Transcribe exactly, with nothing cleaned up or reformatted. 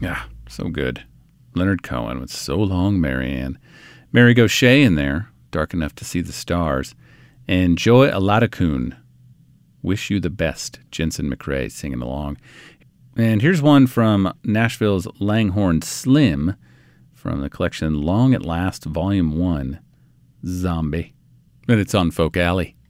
Yeah, so good. Leonard Cohen with So Long, Marianne. Mary Gauthier in there, Dark Enough to See the Stars. And Joy Aladakun, Wish You the Best. Jensen McRae singing along. And here's one from Nashville's Langhorne Slim from the collection Long at Last, Volume one, Zombie. And it's on Folk Alley.